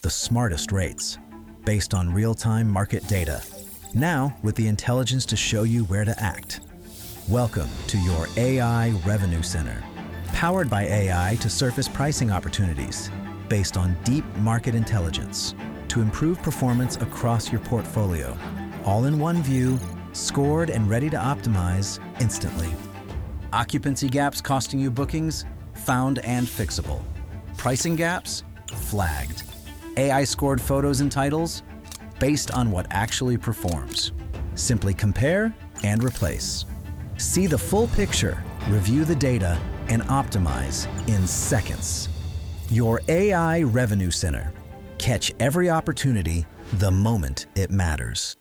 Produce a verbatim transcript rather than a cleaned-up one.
the smartest rates, based on real-time market data. Now, with the intelligence to show you where to act. Welcome to your A I Revenue Center, powered by A I to surface pricing opportunities based on deep market intelligence to improve performance across your portfolio. All in one view, scored and ready to optimize instantly. Occupancy gaps costing you bookings? Found and fixable. Pricing gaps? Flagged. A I-scored photos and titles? Based on what actually performs. Simply compare and replace. See the full picture, review the data, and optimize in seconds. Your A I Revenue Center. Catch every opportunity the moment it matters.